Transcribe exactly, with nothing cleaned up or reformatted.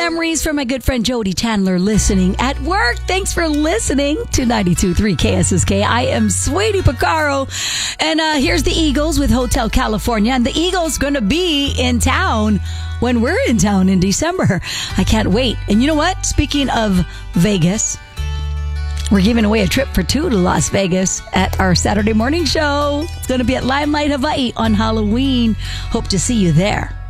memories from my good friend Jody Chandler listening at work. Thanks for listening to ninety-two point three K S S K. I am Sweetie Picaro. And uh, here's the Eagles with Hotel California. And the Eagles going to be in town when we're in town in December. I can't wait. And you know what? Speaking of Vegas, we're giving away a trip for two to Las Vegas at our Saturday morning show. It's going to be at Limelight Hawaii on Halloween. Hope to see you there.